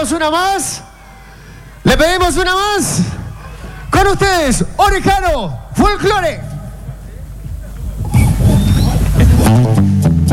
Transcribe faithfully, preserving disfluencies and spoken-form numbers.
pedimos una más. Le pedimos una más. Con ustedes, Orejano Folklore.